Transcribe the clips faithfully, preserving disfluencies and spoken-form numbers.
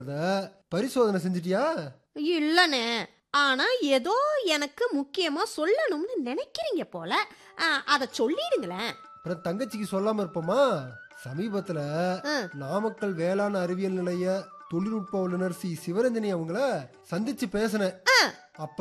அத பரிசோதனை செஞ்சிட்டியா? இல்லனே. ஆனா ஏதோ எனக்கு முக்கியமா சொல்லணும்னு நினைக்கிறீங்க போல. அ, அத சொல்லிடுங்களேன். அப்புறம் தங்கச்சிக்கு சொல்லாம இருப்போமா? சமீபத்துல ஆ. நாமக்கல் வேளாண் அறிவியல் நிலைய தொழில்நுட்ப வல்லுநர் சி சிவரஞ்சனி அவங்கள சந்திச்சு பேசினேன். அப்ப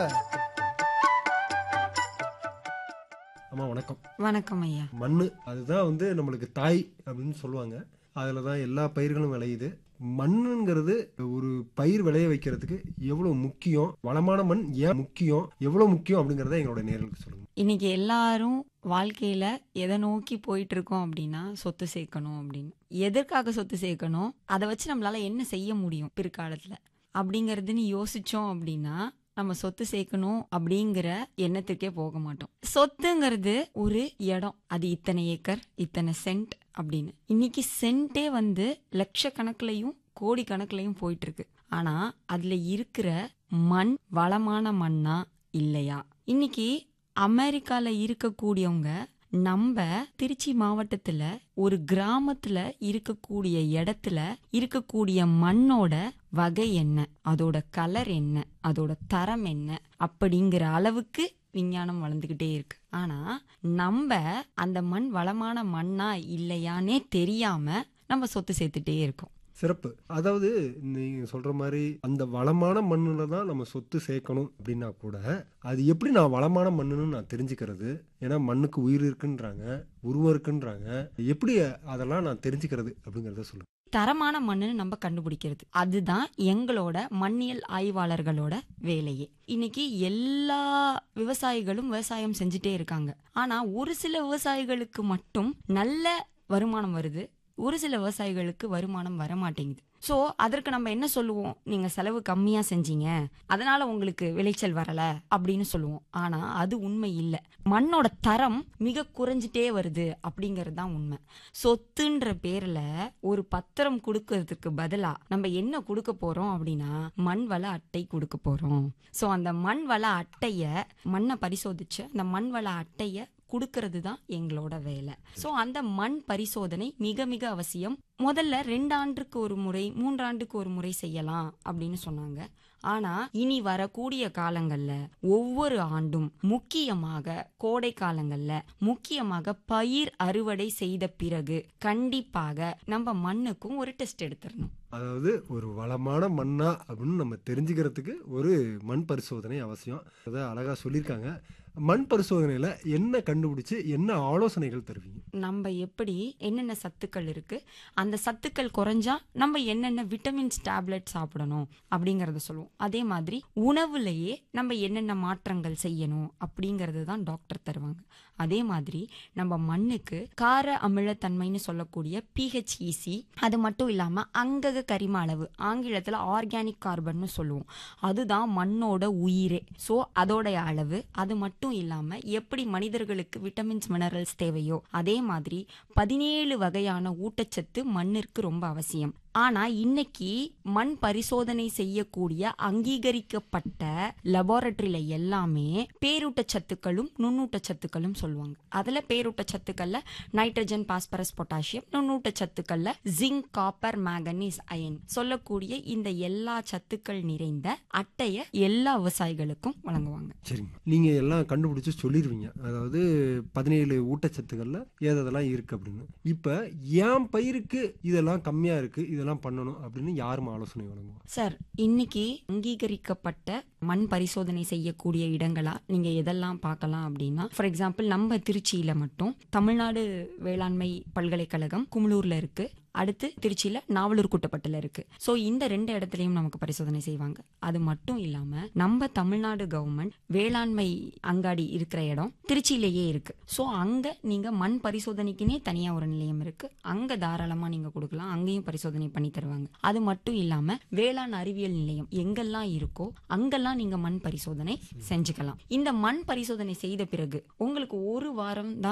அம்மா வணக்கம். வணக்கம் ஐயா. மண்ணு அதுதான் வந்து நம்மளுக்கு தாய் அப்படின்னு சொல்லுவாங்க. அதுல தான் எல்லா பயிர்களும் விளையுது. மண்ணுங்கிறது ஒரு பயிர் விளைய வைக்கிறதுக்கு எவ்வளவு முக்கியம், வளமான மண் ஏன் முக்கியம், எவ்வளவு முக்கியம் அப்படிங்கறத எங்களோட நேயர்களுக்கு சொல்லுங்க. இன்னைக்கு எல்லாரும் வாழ்க்கையில எதை நோக்கி போயிட்டு இருக்கோம் அப்படின்னா சொத்து சேர்க்கணும் அப்படின்னு. எதற்காக சொத்து சேர்க்கணும், அதை வச்சு நம்மளால என்ன செய்ய முடியும் பிற்காலத்துல அப்படிங்கறதுன்னு யோசிச்சோம் அப்படின்னா நம்ம சொத்து சேர்க்கணும் அப்படிங்கிற எண்ணத்துக்கே போக மாட்டோம். சொத்துங்கிறது ஒரு இடம், அது இத்தனை ஏக்கர் இத்தனை சென்ட் அப்படின்னு. இன்னைக்கு சென்ட்டே வந்து லட்சக்கணக்கிலையும் கோடி கணக்குலையும் போயிட்டு இருக்கு. ஆனா அதுல இருக்கிற மண் வளமான மண்ணா இல்லையா? இன்னைக்கு அமெரிக்கால இருக்கக்கூடியவங்க நம்ம திருச்சி மாவட்டத்துல ஒரு கிராமத்துல இருக்கக்கூடிய இடத்துல இருக்கக்கூடிய மண்ணோட வகை என்ன, அதோட கலர் என்ன, அதோட தரம் என்ன அப்படிங்கிற அளவுக்கு விஞ்ஞானம் வளர்ந்துகிட்டே இருக்கு. ஆனா நம்ம அந்த மண் வளமான மண்ணா இல்லையானே தெரியாம நம்ம சொத்து சேர்த்துட்டே இருக்கோம். சிறப்பு. அதாவது நீங்க சொல்ற மாதிரி அந்த வளமான மண்ணுல தான் நம்ம சொத்து சேர்க்கணும் அப்படின்னா கூட அது எப்படி நான் வளமான மண்ணுன்னு நான் தெரிஞ்சுக்கிறது? ஏன்னா மண்ணுக்கு உயிர் இருக்குன்றாங்க, உருவம் இருக்குன்றாங்க. எப்படி அதெல்லாம் நான் தெரிஞ்சுக்கிறது அப்படிங்கறத சொல்லுங்க. தரமான மண்ணுன்னு நம்ம கண்டுபிடிக்கிறது, அதுதான் எங்களோட மண்ணியல் ஆய்வாளர்களோட வேலையே. இன்னைக்கு எல்லா விவசாயிகளும் விவசாயம் செஞ்சுட்டே இருக்காங்க. ஆனா ஒரு சில விவசாயிகளுக்கு மட்டும் நல்ல வருமானம் வருது, ஒரு சில விவசாயிகளுக்கு வருமானம் வர மாட்டேங்குது. சோ அதற்கு நம்ம என்ன சொல்லுவோம், நீங்க செலவு கம்மியா செஞ்சீங்க அதனால உங்களுக்கு விளைச்சல் வரல அப்படின்னு சொல்லுவோம். ஆனா அது உண்மை இல்லை. மண்ணோட தரம் மிக குறைஞ்சிட்டே வருது அப்படிங்கறது தான் உண்மை. சொத்துன்ற பேர்ல ஒரு பத்திரம் கொடுக்கறதுக்கு பதிலா நம்ம என்ன கொடுக்க போறோம் அப்படின்னா மண் வள அட்டை கொடுக்க போறோம். சோ அந்த மண் வள அட்டைய, மண்ணை பரிசோதிச்சு அந்த மண் வள அட்டைய கொடுக்கறது தான் எங்களோட வேலை. சோ அந்த மண் பரிசோதனை மிக மிக அவசியம். முதல்ல ரெண்டு ஆண்டுக்கு ஒரு முறை மூன்றாண்டுக்கு ஒரு முறை செய்யலாம் அப்படின்னு சொன்னாங்க. ஆனா இனி வரக்கூடிய காலங்கள்ல ஒவ்வொரு ஆண்டும், முக்கியமாக கோடை காலங்கள்ல, முக்கியமாக பயிர் அறுவடை செய்த பிறகு கண்டிப்பாக நம்ம மண்ணுக்கும் ஒரு டெஸ்ட் எடுத்துடணும். அதாவது ஒரு வளமான மண்ணா அப்படின்னு நம்ம தெரிஞ்சுக்கிறதுக்கு ஒரு மண் பரிசோதனை அவசியம். அதை அழகா சொல்லியிருக்காங்க. மண் பரிசோதனையில என்ன கண்டுபிடிச்சு என்ன ஆலோசனைகள் தருவீங்க? நம்ம எப்படி என்னென்ன சத்துக்கள் இருக்கு, அந்த சத்துக்கள் குறைஞ்சா நம்ம என்னென்ன விட்டமின்ஸ் டேப்லெட் சாப்பிடணும் அப்படிங்கறத சொல்லுவோம். அதே மாதிரி உணவுலயே நம்ம என்னென்ன மாற்றங்கள் செய்யணும் அப்படிங்கறது தான் டாக்டர் தருவாங்க. அதே மாதிரி நம்ம மண்ணுக்கு கார அமிலத்தன்மைன்னு சொல்லக்கூடிய பிஹெச்இசி, அது மட்டும் இல்லாம அங்கக கரிம அளவு, ஆங்கிலத்துல ஆர்கானிக் கார்பன் சொல்லுவோம், அதுதான் மண்ணோட உயிரே. சோ அதோடைய அளவு, அது மட்டும் இல்லாம எப்படி மனிதர்களுக்கு விட்டமின்ஸ் மினரல்ஸ் தேவையோ அதே மாதிரி பதினேழு வகையான ஊட்டச்சத்து மண்ணிற்கு ரொம்ப அவசியம். ஆனா இன்னைக்கு மண் பரிசோதனை செய்யக்கூடிய அங்கீகரிக்கப்பட்ட லெபார்டரியில எல்லாமே பேரூட்டச்சத்துக்களும் நுண்ணூட்டச்சத்துக்களும் சொல்லுவாங்க. அதுல பேரூட்டச்சத்துக்கள்ல nitrogen, phosphorus, potassium, நுண்ணூட்டச்சத்துக்கள்ல zinc, copper, manganese, iron சொல்லக்கூடிய இந்த எல்லா சத்துக்கள் நிறைந்த அட்டைய எல்லா விவசாயிகளுக்கும் வழங்குவாங்க. சரிங்க, நீங்க எல்லாம் கண்டுபிடிச்சு சொல்லிடுவீங்க. அதாவது பதினேழு ஊட்டச்சத்துக்கள்ல ஏதெல்லாம் இருக்கு அப்படின்னு. இப்ப ஏன் பயிருக்கு இதெல்லாம் கம்மியா இருக்கு, இதெல்லாம் பண்ணணும் அப்படின்னு யாரும் ஆலோசனை வழங்குவோம்? சார், இன்னைக்கு அங்கீகரிக்கப்பட்ட மண் பரிசோதனை செய்யக்கூடிய இடங்களா நீங்க எதெல்லாம் பார்க்கலாம் அப்படின்னா, ஃபார் எக்ஸாம்பிள் நம்ம திருச்சியில மட்டும் தமிழ்நாடு வேளாண்மை பல்கலைக்கழகம் குமுளூர்ல இருக்கு, அடுத்து திருச்சியில நாவலூர் கூட்டப்பட்டுல இருக்கு. சோ இந்த ரெண்டு இடத்துலயும் நமக்கு பரிசோதனை செய்வாங்க. அது மட்டும் இல்லாம நம்ம தமிழ்நாடு கவர்மெண்ட் வேளாண்மை அங்காடி இருக்கிற இடம் திருச்சியிலேயே இருக்கு. சோ அங்க நீங்க மண் பரிசோதனைக்குனே தனியா ஒரு நிலையம் இருக்கு, அங்க தாராளமா நீங்க கொடுக்கலாம், அங்கேயும் பரிசோதனை பண்ணி தருவாங்க. அது மட்டும் இல்லாம வேளாண் அறிவியல் நிலையம் எங்கெல்லாம் இருக்கோ அங்கெல்லாம் நீங்க மண் பரிசோதனை செஞ்சுக்கலாம். இந்த மண் பரிசோதனை செய்த பிறகு உங்களுக்கு ஒரு வாரம் தான்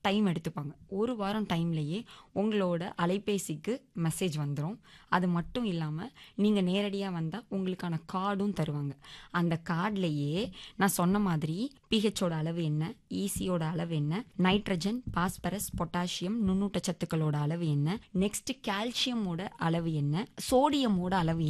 டைம் எடுத்துப்பாங்க. ஒரு வாரம் டைம்லேயே உங்களோட அலைபேசிக்கு மெசேஜ் வந்துடும். அது மட்டும் இல்லாமல் நீங்கள் நேரடியாக வந்தால் உங்களுக்கான கார்டும் தருவாங்க. அந்த கார்ட்லேயே நான் சொன்ன மாதிரி பிஹெச்சோட அளவு என்ன, ஈசியோட அளவு என்ன, நைட்ரஜன், பாஸ்பரஸ், பொட்டாசியம், நுண்ணூட்டச்சத்துக்களோட அளவு என்ன, நெக்ஸ்ட் கால்சியமோட அளவு என்ன, சோடியமோட அளவு